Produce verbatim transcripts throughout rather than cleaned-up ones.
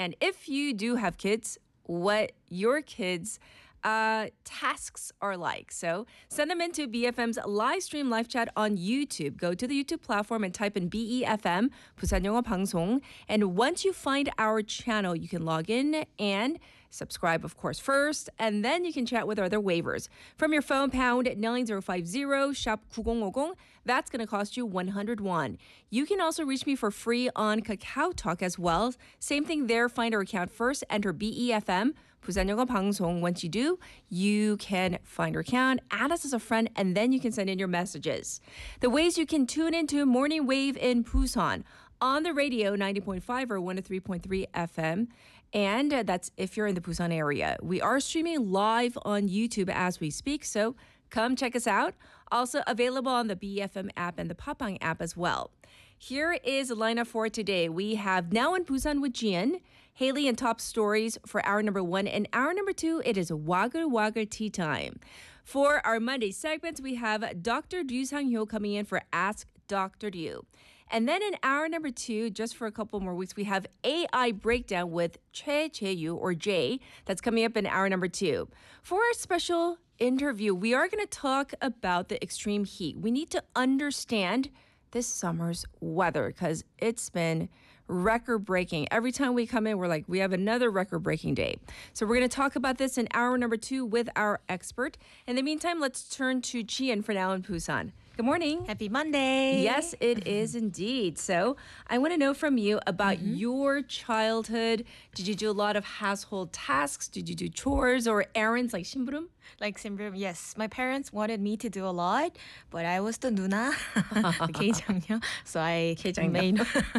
and if you do have kids, what your kids' uh, tasks are like. So send them into B F M's live stream live chat on YouTube. Go to the YouTube platform and type in B E F M, 부산 영어 방송. And once you find our channel, you can log in and subscribe, of course, first, and then you can chat with our other waivers. From your phone, pound nine zero five zero, shop ninety fifty. That's going to cost you one hundred won. You can also reach me for free on Kakao Talk as well. Same thing there. Find our account first. Enter B E F M, 부산 영어 방송. Once you do, you can find our account, add us as a friend, and then you can send in your messages. The ways you can tune into Morning Wave in Busan on the radio, ninety point five or one oh three point three F M. And uh, that's if you're in the Busan area. We are streaming live on YouTube as we speak, so come check us out. Also available on the B F M app and the Papang app as well. Here is the lineup for today. We have Now in Busan with Jian, Haley and top stories for hour number one. And hour number two, it is Wagger Wagger Tea Time. For our Monday segments, we have Doctor Ryu Sang-hyo coming in for Ask Doctor Ryu. And then in hour number two, just for a couple more weeks, we have A I Breakdown with Choi Jae-yu, or Jay. That's coming up in hour number two. For our special interview, we are going to talk about the extreme heat. We need to understand this summer's weather because it's been record-breaking. Every time we come in, we're like, we have another record-breaking day. So we're going to talk about this in hour number two with our expert. In the meantime, let's turn to Jian for Now in Busan. Good morning. Happy Monday. Yes, it is indeed. So I want to know from you about mm-hmm. your childhood. Did you do a lot of household tasks? Did you do chores or errands like 심부름? Like 심부름, yes. My parents wanted me to do a lot, but I was the 누나, the K-장녀. So I K-장녀. made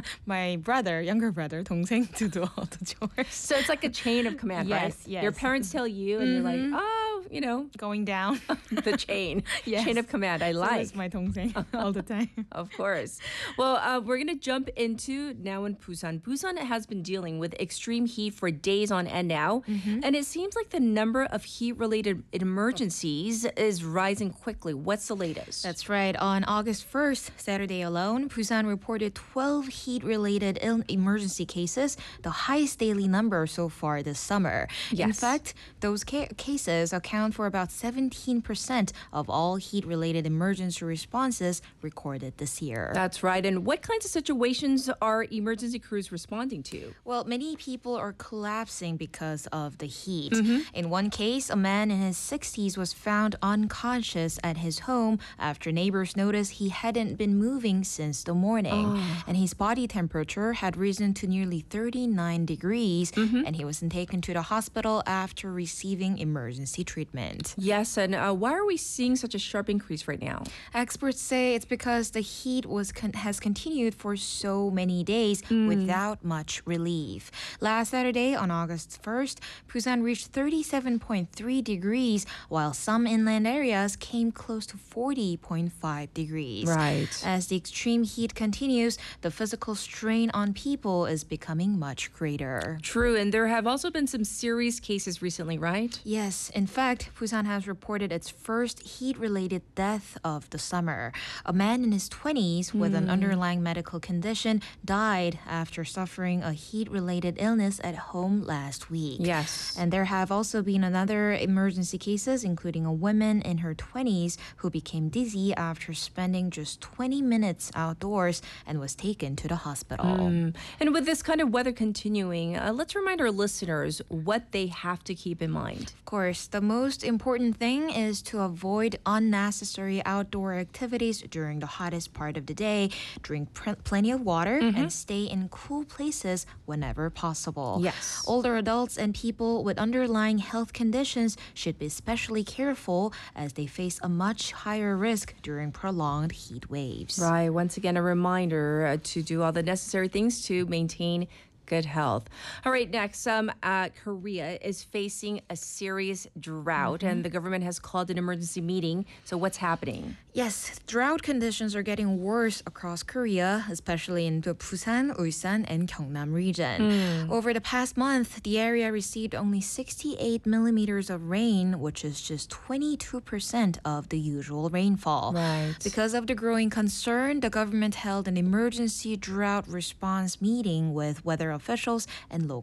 my brother, younger brother, 동생, to do all the chores. So it's like a chain of command, yes, right? Yes, Your parents tell you and mm-hmm. you're like, oh, you know. Going down. The chain. Yes. Chain of command. I like. So it's my 동생 all the time. Of course. Well, uh, we're going to jump into Now in Busan. Busan has been dealing with extreme heat for days on end now. Mm-hmm. And it seems like the number of heat-related emergencies is rising quickly. What's the latest? That's right. On August first, Saturday alone, Busan reported twelve heat-related Ill- emergency cases, the highest daily number so far this summer. Yes. In fact, those ca- cases account for about seventeen percent of all heat-related emergency responses recorded this year. That's right. And what kinds of situations are emergency crews responding to? Well, many people are collapsing because of the heat. Mm-hmm. In one case, a man in his sixties was found unconscious at his home after neighbors noticed he hadn't been moving since the morning. Oh. And his body temperature had risen to nearly thirty-nine degrees, mm-hmm. and he was taken to the hospital after receiving emergency treatment. Yes, and uh, why are we seeing such a sharp increase right now? Experts say it's because the heat was con- has continued for so many days mm. without much relief. Last Saturday, on August first, Busan reached thirty-seven point three degrees, while some inland areas came close to forty point five degrees. Right. As the extreme heat continues, the physical strain on people is becoming much greater. True, and there have also been some serious cases recently, right? Yes, in fact, Busan has reported its first heat-related death of the summer. A man in his twenties with mm. an underlying medical condition died after suffering a heat-related illness at home last week. Yes. And there have also been another emergency cases, including a woman in her twenties who became dizzy after spending just twenty minutes outdoors and was taken to the hospital. Mm. And with this kind of weather continuing, uh, let's remind our listeners what they have to keep in mind. Of course, the most important thing is to avoid unnecessary outdoor activities during the hottest part of the day. Drink pr- plenty of water mm-hmm. and stay in cool places whenever possible. Yes. Older adults and people with underlying health conditions should be especially careful as they face a much higher risk during prolonged heat waves. Right. Once again, a reminder uh, to do all the necessary things to maintain good health. All right, next, um, uh, Korea is facing a serious drought, mm-hmm. and the government has called an emergency meeting. So what's happening? Yes, drought conditions are getting worse across Korea, especially in the Busan, Ulsan, and Gyeongnam region. Mm. Over the past month, the area received only sixty-eight millimeters of rain, which is just twenty-two percent of the usual rainfall. Right. Because of the growing concern, the government held an emergency drought response meeting with weather officials and local